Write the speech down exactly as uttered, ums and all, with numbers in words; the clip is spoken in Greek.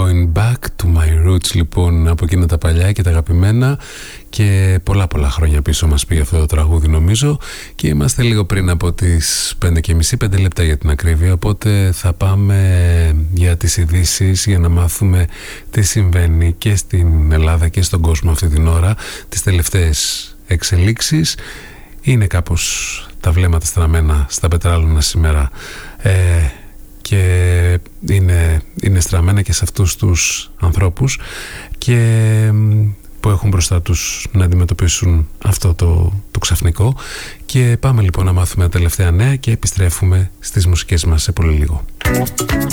Going back to my roots, λοιπόν, από εκείνα τα παλιά και τα αγαπημένα, και πολλά πολλά χρόνια πίσω μας πήγε αυτό το τραγούδι, νομίζω, και είμαστε λίγο πριν από τις πέντε και μισή, πέντε λεπτά για την ακρίβεια, οπότε θα πάμε για τις ειδήσεις, για να μάθουμε τι συμβαίνει και στην Ελλάδα και στον κόσμο αυτή την ώρα, τις τελευταίες εξελίξεις. Είναι κάπως τα βλέμματα στραμμένα στα πετράλωνα σήμερα, ε, και είναι, είναι στραμμένα και σε αυτούς τους ανθρώπους και που έχουν μπροστά τους να αντιμετωπίσουν αυτό το, το ξαφνικό. Και πάμε λοιπόν να μάθουμε τα τελευταία νέα και επιστρέφουμε στις μουσικές μας σε πολύ λίγο.